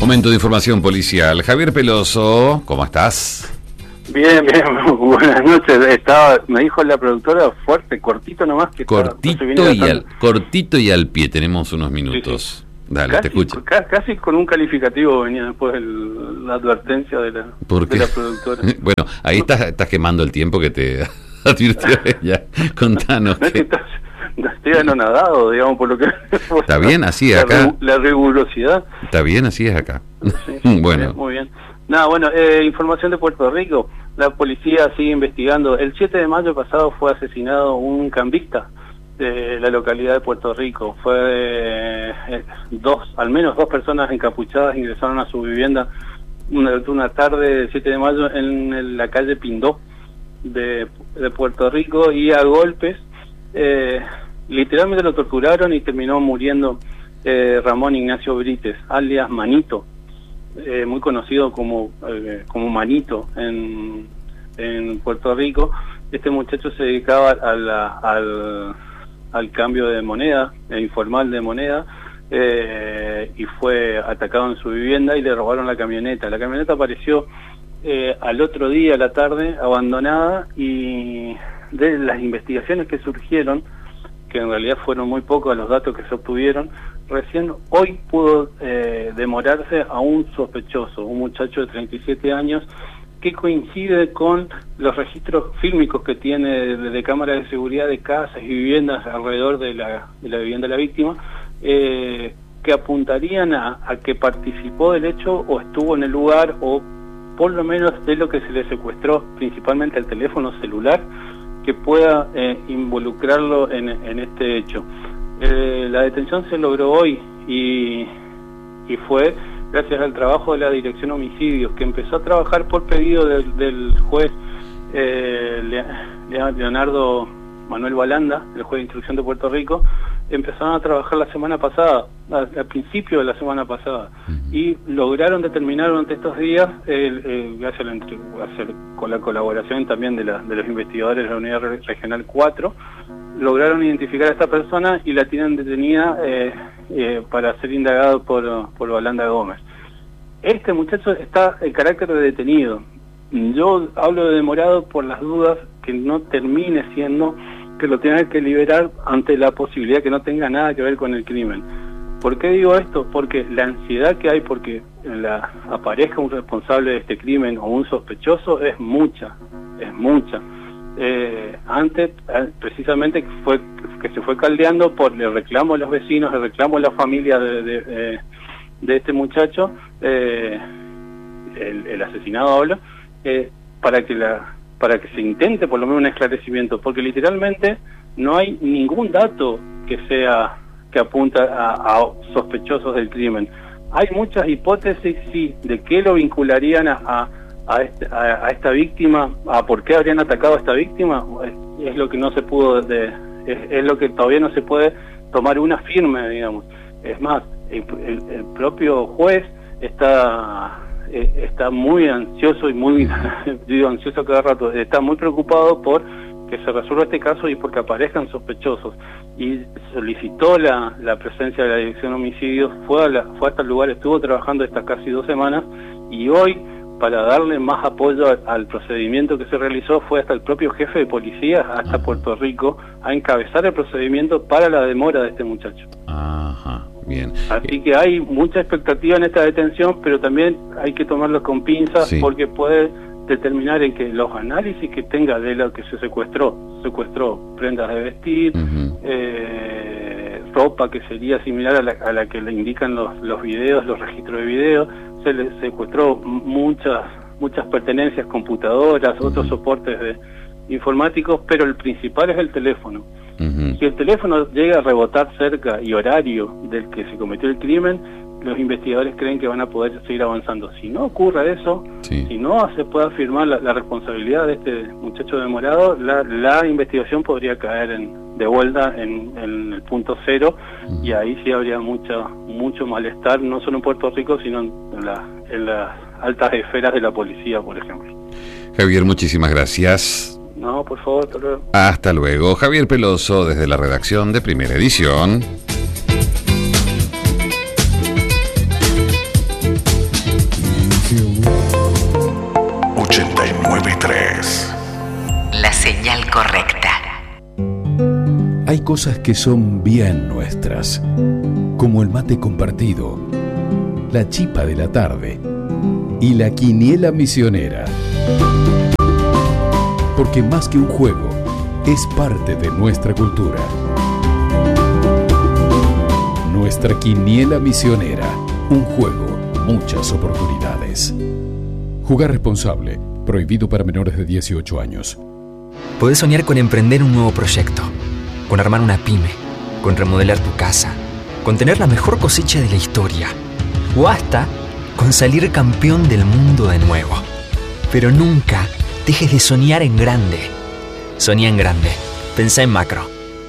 Momento de información policial. Javier Peloso, ¿cómo estás? Bien, buenas noches. Me dijo la productora fuerte, cortito nomás. Que Cortito y al pie, tenemos unos minutos. Sí. Dale, te escucho. Casi con un calificativo venía después la advertencia de la productora. Bueno, ahí estás quemando el tiempo que te advirtió ella. Contanos. No es que estoy anonadado, digamos, por lo que... Está bien, así es acá. La rigurosidad. Está bien, así es acá. Sí, bueno. Muy bien. Información de Puerto Rico. La policía sigue investigando. El 7 de mayo pasado fue asesinado un cambista de la localidad de Puerto Rico. Al menos dos personas encapuchadas ingresaron a su vivienda una tarde del 7 de mayo en la calle Pindó de Puerto Rico, y a golpes literalmente lo torturaron y terminó muriendo Ramón Ignacio Brites, alias Manito, muy conocido como Manito en Puerto Rico. Este muchacho se dedicaba al cambio de moneda, informal de moneda, y fue atacado en su vivienda y le robaron la camioneta. La camioneta apareció al otro día a la tarde abandonada, y de las investigaciones que surgieron, que en realidad fueron muy pocos los datos que se obtuvieron, recién hoy pudo demorarse a un sospechoso, un muchacho de 37 años, que coincide con los registros fílmicos que tiene de cámaras de seguridad de casas y viviendas alrededor de la vivienda de la víctima, que apuntarían a que participó del hecho o estuvo en el lugar, o por lo menos de lo que se le secuestró, principalmente el teléfono celular, que pueda involucrarlo en este hecho. La detención se logró hoy y fue gracias al trabajo de la Dirección Homicidios, que empezó a trabajar por pedido del juez Leonardo Manuel Balanda, el juez de instrucción de Puerto Rico. Empezaron a trabajar la semana pasada, al principio de la semana pasada, y lograron determinar durante estos días, gracias con la colaboración también de los investigadores de la Unidad Regional 4, lograron identificar a esta persona y la tienen detenida para ser indagado por Balanda Gómez. Este muchacho está en carácter de detenido. Yo hablo de demorado por las dudas que no termine siendo que lo tengan que liberar ante la posibilidad que no tenga nada que ver con el crimen. ¿Por qué digo esto? Porque la ansiedad que hay porque aparezca un responsable de este crimen o un sospechoso es mucha. Antes, precisamente, que se fue caldeando por el reclamo de los vecinos, el reclamo de la familia de este muchacho, el asesinado habla, para que se intente por lo menos un esclarecimiento, porque literalmente no hay ningún dato que apunta a sospechosos del crimen. Hay muchas hipótesis, sí, de qué lo vincularían a esta víctima, a por qué habrían atacado a esta víctima. Es lo que no se pudo, es lo que todavía no se puede tomar una firme, digamos. Es más, el propio juez está muy ansioso y muy digo ansioso cada rato, está muy preocupado por que se resuelva este caso y porque aparezcan sospechosos, y solicitó la presencia de la Dirección de Homicidios, fue hasta el lugar, estuvo trabajando estas casi 2 semanas, y hoy, para darle más apoyo al procedimiento que se realizó, fue hasta el propio jefe de policía, hasta Puerto Rico, a encabezar el procedimiento para la demora de este muchacho. Ajá. Bien. Así que hay mucha expectativa en esta detención, pero también hay que tomarlo con pinzas, sí, porque puede determinar en que los análisis que tenga de lo que se secuestró prendas de vestir, ropa que sería similar a la que le indican los videos, los registros de video, se le secuestró muchas pertenencias, computadoras, otros soportes informáticos, pero el principal es el teléfono. Si el teléfono llega a rebotar cerca y horario del que se cometió el crimen, los investigadores creen que van a poder seguir avanzando. Si no ocurre eso, sí, si no se puede afirmar la responsabilidad de este muchacho demorado, la investigación podría caer de vuelta en el punto cero, y ahí sí habría mucho malestar, no solo en Puerto Rico, sino en las altas esferas de la policía, por ejemplo. Javier, muchísimas gracias. No, por favor, hasta luego. Hasta luego. Javier Peloso, desde la redacción de Primera Edición. cosas que son bien nuestras, como el mate compartido, la chipa de la tarde y la quiniela misionera. Porque más que un juego, es parte de nuestra cultura. Nuestra quiniela misionera, un juego, muchas oportunidades. Jugar responsable, prohibido para menores de 18 años. Podés soñar con emprender un nuevo proyecto, con armar una pyme, con remodelar tu casa, con tener la mejor cosecha de la historia, o hasta con salir campeón del mundo de nuevo. Pero nunca dejes de soñar en grande. Soñá en grande. Pensá en macro.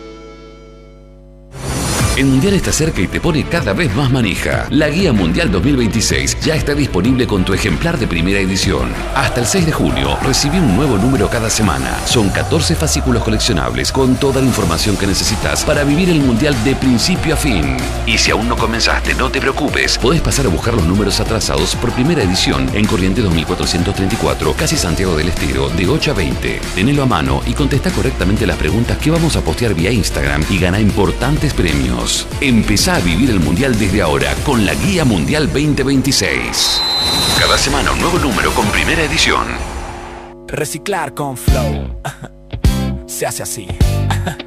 El Mundial está cerca y te pone cada vez más manija. La Guía Mundial 2026 ya está disponible con tu ejemplar de primera edición. Hasta el 6 de junio, recibí un nuevo número cada semana. Son 14 fascículos coleccionables con toda la información que necesitas para vivir el Mundial de principio a fin. Y si aún no comenzaste, no te preocupes. Podés pasar a buscar los números atrasados por primera edición en Corrientes 2434, casi Santiago del Estero, de 8 a 20. Tenelo a mano y contesta correctamente las preguntas que vamos a postear vía Instagram y gana importantes premios. Empezá a vivir el Mundial desde ahora con la Guía Mundial 2026. Cada semana un nuevo número con primera edición. Reciclar con Flow. Se hace así.